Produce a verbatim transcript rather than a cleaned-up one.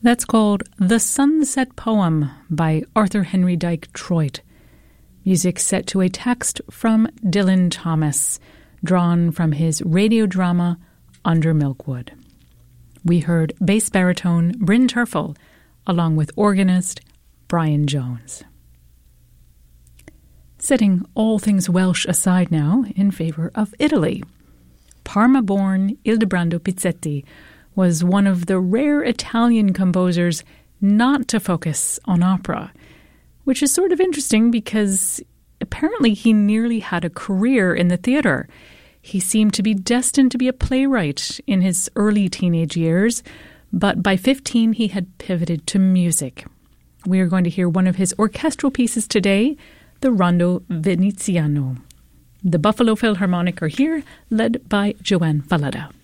That's called The Sunset Poem by Arthur Henry Dyke Troit. Music set to a text from Dylan Thomas, drawn from his radio drama Under Milkwood. We heard bass baritone Bryn Terfel, along with organist Brian Jones. Setting all things Welsh aside now in favor of Italy. Parma-born Ildebrando Pizzetti was one of the rare Italian composers not to focus on opera, which is sort of interesting because apparently he nearly had a career in the theatre. He seemed to be destined to be a playwright in his early teenage years, but by fifteen he had pivoted to music. We are going to hear one of his orchestral pieces today, the Rondo Veneziano. The Buffalo Philharmonic are here, led by Joanne Fallada.